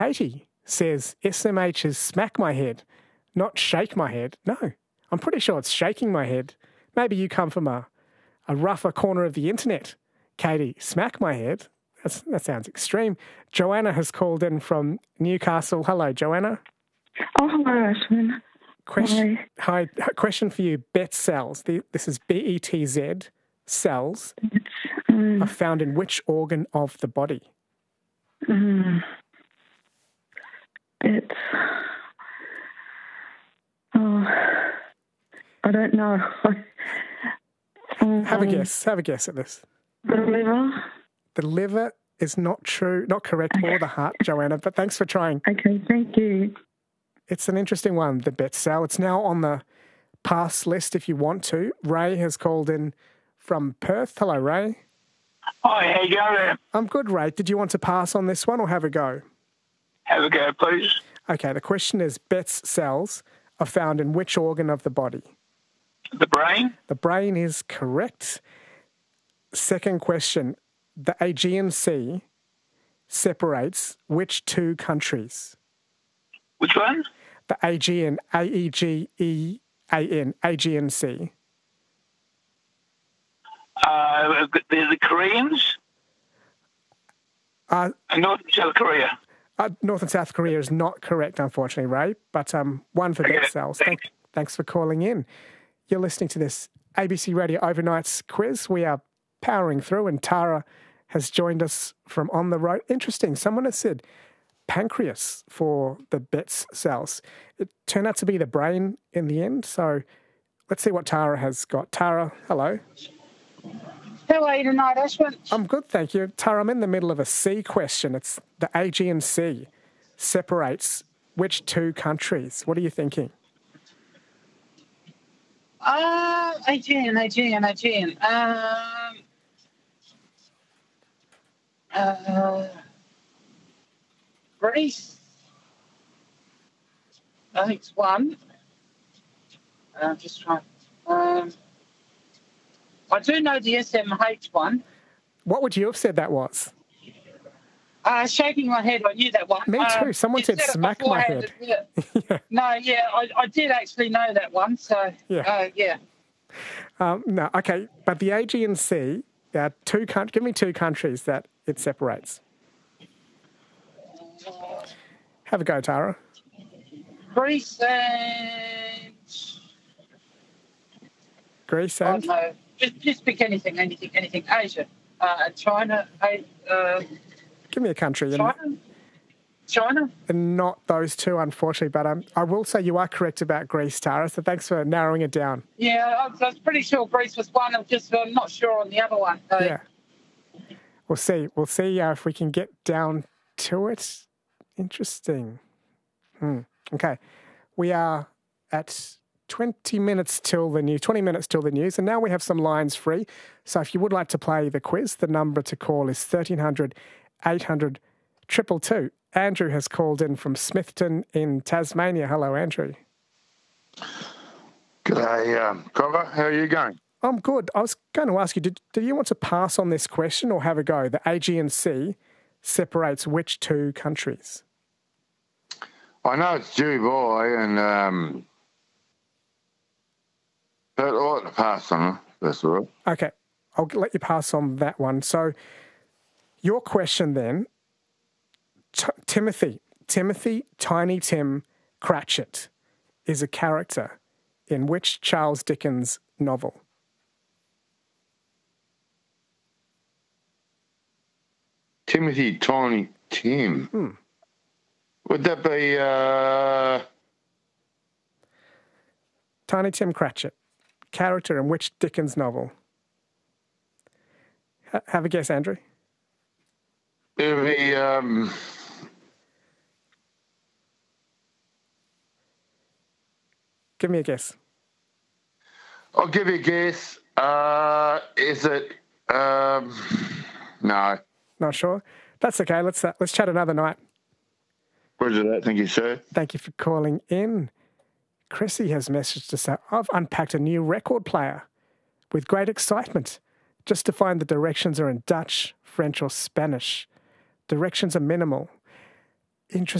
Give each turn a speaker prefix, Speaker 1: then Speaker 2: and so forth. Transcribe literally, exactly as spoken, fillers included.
Speaker 1: Katie says S M H is smack my head, not shake my head. No, I'm pretty sure it's shaking my head. Maybe you come from a, a rougher corner of the internet. Katie, smack my head. That's, that sounds extreme. Joanna has called in from Newcastle. Hello, Joanna.
Speaker 2: Oh, hello, Ashwin.
Speaker 1: Question, hi. hi. Question for you. Bet cells. The, this is B E T Z. Cells
Speaker 2: it's, um,
Speaker 1: are found in which organ of the body?
Speaker 2: Um, it's... Oh, I don't know. um,
Speaker 1: have a guess. Have a guess at this.
Speaker 2: The liver.
Speaker 1: The liver is not true, not correct, okay. Or the heart, Joanna, but thanks for trying.
Speaker 2: Okay, thank you.
Speaker 1: It's an interesting one, the bet cell. It's now on the pass list if you want to. Ray has called in from Perth. Hello, Ray.
Speaker 3: Hi, how you going?
Speaker 1: I'm good, Ray. Did you want to pass on this one or have a go?
Speaker 3: Have a go, please.
Speaker 1: Okay, the question is, Betz cells are found in which organ of the body?
Speaker 3: The brain.
Speaker 1: The brain is correct. Second question, the Aegean Sea separates which two countries?
Speaker 3: Which one?
Speaker 1: The Aegean, A E G E A N, Aegean Sea.
Speaker 3: Uh, the, the Koreans?
Speaker 1: Uh,
Speaker 3: and North and South Korea.
Speaker 1: Uh, North and South Korea is not correct, unfortunately, Ray, but um, one for
Speaker 3: okay,
Speaker 1: Bet cells.
Speaker 3: Thanks.
Speaker 1: Thank, thanks for calling in. You're listening to this A B C Radio Overnights quiz. We are powering through, and Tara has joined us from on the road. Interesting. Someone has said pancreas for the Betz cells. It turned out to be the brain in the end. So let's see what Tara has got. Tara, hello.
Speaker 4: How are you tonight, Ashwin?
Speaker 1: I'm good, thank you. Tara, I'm in the middle of a sea question. It's the Aegean Sea separates which two countries? What are you thinking?
Speaker 4: Uh, Aegean, Aegean, Aegean. Um, uh, Greece. I think it's one. I'm just trying. Um, I do know the S M H one.
Speaker 1: What would you have said that was?
Speaker 4: Uh, shaking my head, I knew that one.
Speaker 1: Me too.
Speaker 4: Um,
Speaker 1: Someone said,
Speaker 4: said
Speaker 1: smack my head.
Speaker 4: Yeah.
Speaker 1: yeah.
Speaker 4: No, yeah, I, I did actually know that one. So, yeah. Uh, yeah.
Speaker 1: Um, no, okay. But the Aegean Sea, there are two con- give me two countries that it separates. Have a go, Tara.
Speaker 4: Greece and...
Speaker 1: Greece and...
Speaker 4: Oh, no. Just, just pick anything, anything, anything. Asia. Uh, China. Uh,
Speaker 1: Give me a country.
Speaker 4: China? And, China?
Speaker 1: And not those two, unfortunately. But um, I will say you are correct about Greece, Tara, so thanks for narrowing it down.
Speaker 4: Yeah, I was, I was pretty sure Greece was one. I'm just I'm not sure on the other one. So.
Speaker 1: Yeah. We'll see. We'll see uh, if we can get down to it. Interesting. Hmm. Okay. We are at twenty minutes till the news, twenty minutes till the news, and now we have some lines free. So if you would like to play the quiz, the number to call is thirteen hundred, eight hundred, two two two. Andrew has called in from Smithton in Tasmania. Hello, Andrew.
Speaker 5: G'day, um, Cover. How are you going?
Speaker 1: I'm good. I was going to ask you, did, do you want to pass on this question or have a go? The Aegean Sea separates which two countries?
Speaker 5: I know it's due by, and um, but I like to pass on it. That's all right.
Speaker 1: Okay, I'll let you pass on that one. So, your question then, T- Timothy, Timothy Tiny Tim Cratchit is a character in which Charles Dickens novel?
Speaker 5: Timothy Tiny Tim.
Speaker 1: Hmm.
Speaker 5: Would that be... Uh...
Speaker 1: Tiny Tim Cratchit, character in which Dickens novel? H- have a guess, Andrew.
Speaker 5: It would be... Um...
Speaker 1: Give me a guess.
Speaker 5: I'll give you a guess. Uh, is it... Um... No.
Speaker 1: Not sure? That's okay. Let's uh, let's chat another night.
Speaker 5: Roger that. Thank you, sir.
Speaker 1: Thank you for calling in. Chrissy has messaged to say, I've unpacked a new record player with great excitement just to find the directions are in Dutch, French or Spanish. Directions are minimal. interesting.